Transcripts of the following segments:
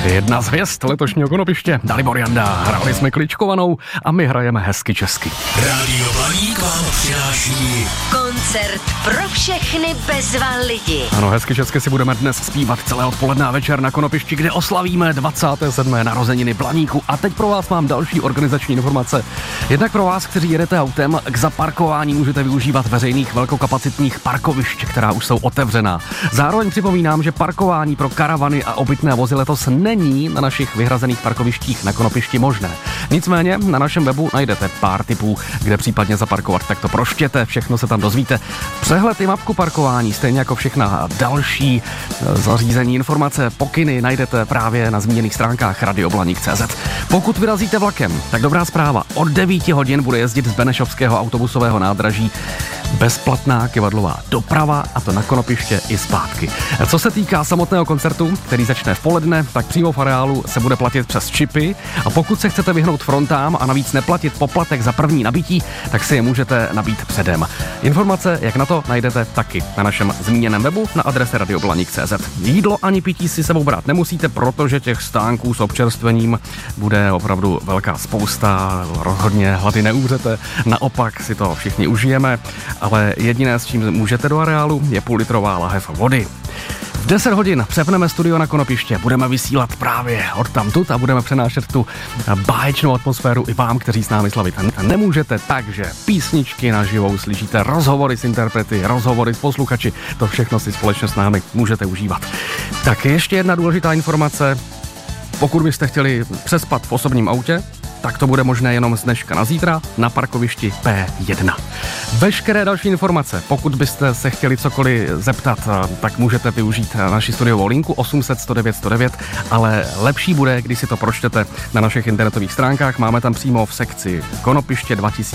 Jedna z hvězd letošního Konopiště, Dalibor Janda. Hráli jsme kličkovanou a my hrajeme hezky česky. Rádio Blaník vám přináší koncert pro všechny bezva lidi. Ano, hezky česky si budeme dnes zpívat celé odpoledne a večer na Konopišti, kde oslavíme 27. narozeniny Blaníku. A teď pro vás mám další organizační informace. Jednak pro vás, kteří jedete autem, k zaparkování můžete využívat veřejných velkokapacitních parkovišť, která už jsou otevřená. Zároveň připomínám, že parkování pro karavany a obytné vozy letos není na našich vyhrazených parkovištích na Konopišti možné. Nicméně na našem webu najdete pár tipů, kde případně zaparkovat, tak to proštěte, všechno se tam dozvíte. Přehled i mapku parkování, stejně jako všechna další zařízení, informace, pokyny najdete právě na zmíněných stránkách radioblaník.cz. Pokud vyrazíte vlakem, tak dobrá zpráva, od 9 hodin bude jezdit z Benešovského autobusového nádraží bezplatná kivadlová doprava, a to na Konopiště i zpátky. Co se týká samotného koncertu, který začne v poledne, tak přímo v areálu se bude platit přes čipy, a pokud se chcete vyhnout frontám a navíc neplatit poplatek za první nabití, tak si je můžete nabít předem. Informace, jak na to, najdete taky na našem zmíněném webu na adrese radioblaník.cz. Jídlo ani pití si sebou brát nemusíte, protože těch stánků s občerstvením bude opravdu velká spousta, rozhodně hlady neumřete, naopak si to všichni užijeme, ale jediné, s čím můžete do areálu, je půllitrová lahev vody. V 10 hodin přepneme studio na Konopiště, budeme vysílat právě odtamtud a budeme přenášet tu báječnou atmosféru i vám, kteří s námi slavit nemůžete, takže písničky naživo slyšíte, rozhovory s interprety, rozhovory s posluchači, to všechno si společně s námi můžete užívat. Tak ještě jedna důležitá informace, pokud byste chtěli přespat v osobním autě, tak to bude možné jenom z dneška na zítra na parkovišti P1. Veškeré další informace, pokud byste se chtěli cokoliv zeptat, tak můžete využít naši studiovou linku 800 109 109, ale lepší bude, když si to pročtete na našich internetových stránkách. Máme tam přímo v sekci Konopiště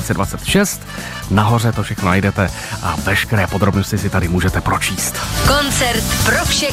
2026. Nahoře to všechno najdete a veškeré podrobnosti si tady můžete pročíst. Koncert pro všechny